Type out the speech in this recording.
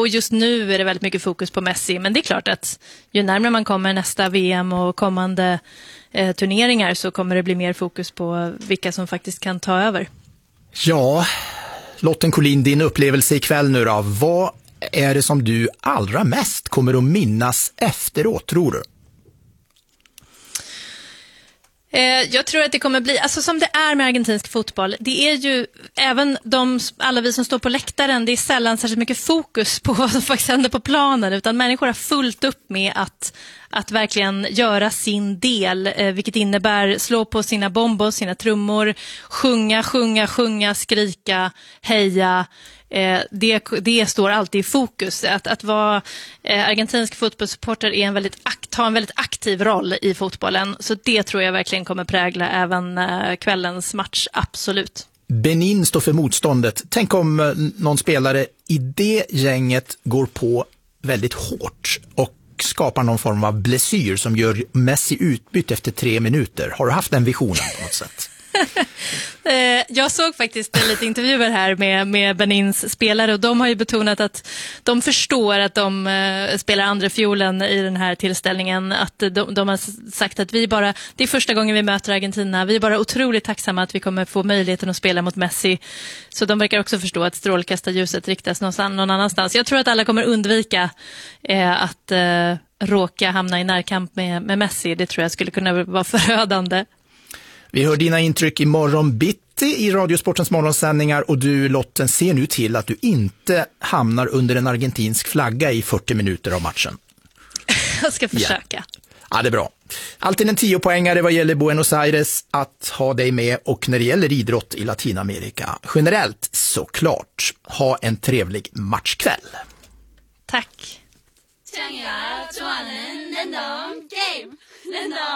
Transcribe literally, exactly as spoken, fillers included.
och just nu är det väldigt mycket fokus på Messi. Men det är klart att ju närmare man kommer nästa V M och kommande eh, turneringar så kommer det bli mer fokus på vilka som faktiskt kan ta över. Ja, Lotten Collin, din upplevelse ikväll nu då. Vad är det som du allra mest kommer att minnas efteråt, tror du? Jag tror att det kommer bli, alltså som det är med argentinsk fotboll, det är ju även de, alla vi som står på läktaren, det är sällan särskilt mycket fokus på vad som faktiskt händer på planen, utan människor har fullt upp med att, att verkligen göra sin del, vilket innebär slå på sina bombos, sina trummor, sjunga, sjunga, sjunga, skrika, heja. Det, det står alltid i fokus. Att, att vara argentinsk fotbollssupporter är en väldigt akt, har en väldigt aktiv roll i fotbollen. Så det tror jag verkligen kommer prägla även kvällens match, absolut. Benin står för motståndet. Tänk om någon spelare i det gänget går på väldigt hårt och skapar någon form av blessyr som gör Messi utbytt efter tre minuter. Har du haft den visionen på något sätt? Jag såg faktiskt lite intervjuer här med, med Benins spelare och de har ju betonat att de förstår att de uh, spelar andra fiolen i den här tillställningen, att de, de har sagt att vi bara, det är första gången vi möter Argentina, vi är bara otroligt tacksamma att vi kommer få möjligheten att spela mot Messi, så de verkar också förstå att strålkastarljuset riktas någon, någon annanstans. Jag tror att alla kommer undvika uh, att uh, råka hamna i närkamp med, med Messi, det tror jag skulle kunna vara förödande. Vi hör dina intryck i morgon bitti i Radiosportens morgonsändningar, och du, Lotten, ser nu till att du inte hamnar under en argentinsk flagga i fyrtio minuter av matchen. Jag ska försöka. Ja, ja, det är bra. Alltid en tio poängare vad gäller Buenos Aires att ha dig med, och när det gäller idrott i Latinamerika generellt, såklart. Ha en trevlig matchkväll. Tack.